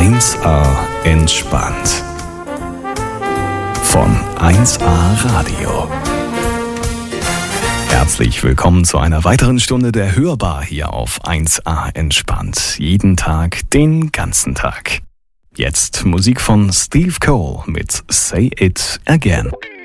1A entspannt. Von 1A Radio. Herzlich willkommen zu einer weiteren Stunde der Hörbar hier auf 1A entspannt. Jeden Tag, den ganzen Tag. Jetzt Musik von Steve Cole mit Say It Again.